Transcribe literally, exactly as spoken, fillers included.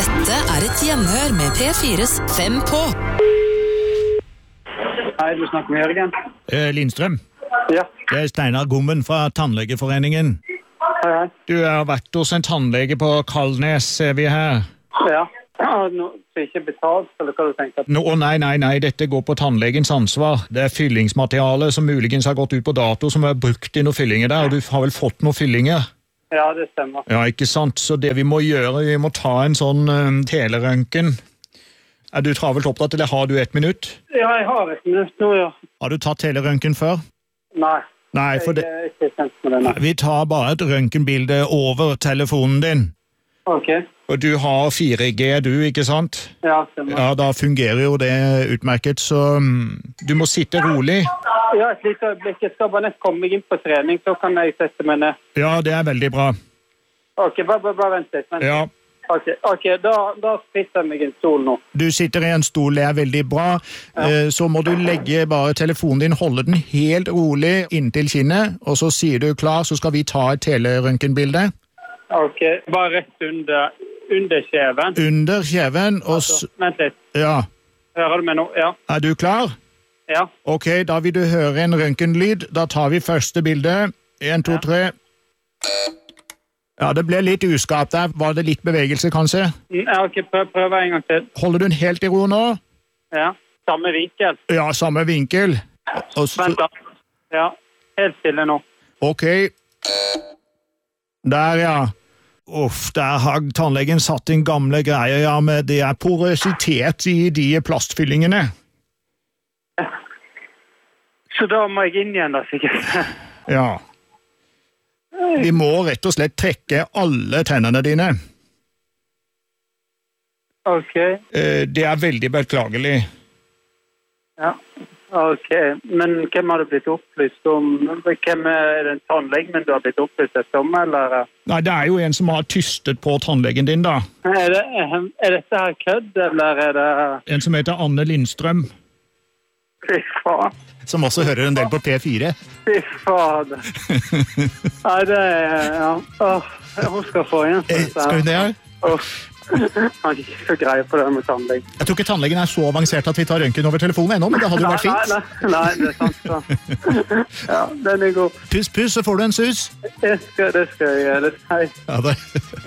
Dette er et hjemhør med P fires Fem på. Hei, du snakker med Jørgen. Eh, Lindstrøm. Ja. Det er Steinar Gommen fra Tannlegeforeningen. Hei, hei. Du har vært hos en tannlege på Kalnes, ser vi her. Ja. Nå, så ikke betalt, eller hva du tenker? Nå, nei, nei, nei, dette går på tannlegens ansvar. Det er fyllingsmateriale som muligens har gått ut på dato, som er brukt i noen fyllinger der, og du har vel fått noen fyllinger? Ja, det stemmer. Ja, ikke sant? Så det vi må gjøre, vi må ta en sånn um, telerøntgen. Er du travelt opptatt, eller har du et minutt? Ja, jeg har et minutt nå, ja. Har du tatt telerøntgen før? Nei. Nei, for det... Jeg er ikke kjent med det nå. Vi tar bare et røntgenbilde over telefonen din. Ok. Og du har fire G, du, ikke sant? Ja, stemmer. Ja, da fungerer jo det utmerket, så um, du må sitte rolig. Ja, et lite øyeblikk. Jeg skal bare nett komme meg inn på trening, så kan jeg sette meg ned. Ja, det er veldig bra. Ok, bare, bare, bare vent litt. Vent. Ja. Ok, ok, da, da sitter jeg meg i en stol nå. Du sitter i en stol, det er veldig bra. Ja. Eh, Så må du legge bare telefonen din, holde den helt rolig inntil kinnet, og så sier du klar, så skal vi ta et telerøntgenbilde. Ok, bare rett under, under kjeven. Under kjeven, og så... Altså, vent litt. Ja. Hører du meg nå? Ja. Er du klar? Ja. Ok, da vil du høre en røntgenlyd. Da tar vi første bilde. En, to, tre. Ja, det ble litt uskapt der. Var det litt bevegelse, kanskje? Ja, ok, prøv, prøv en gang til. Holder du den helt i ro nå? Ja, samme vinkel. Ja, samme vinkel. Og så... Vent da. Ja, helt stille nå. Ok. Der, ja. Uff, der har tannlegen satt inn gamle greier, ja, med det er porøsitet i de plastfyllingene. Så da må jeg inn igjen da, sikkert. Ja. Vi må rett og slett trekke alle tennene dine. Ok. Eh, Det er veldig beklagelig. Ja, ok. Men hvem har du blitt opplyst om? Hvem er den tannlegen du har blitt opplyst om, eller? Nei, det er jo en som har tystet på tannlegen din, da. Er, det, er dette her kødd, eller er det... En som heter Anne Lindstrøm, Fy faen. som også hører en del på P fire. Fy faen. Nei, det er... Ja. Åh, hun skal få igjen. Eh, skal hun det, ja? Åh, han er ikke så greie på det med tannlegen. Jeg tror ikke tannlegen er så avansert at vi tar røntgen over telefonen ennå, men det hadde jo vært fint. Nei, nei, nei, det er sant. Så. Ja, den er god. Puss, puss, så får du en sus. Det skal, det skal jeg gjøre. Hei. Ja, det...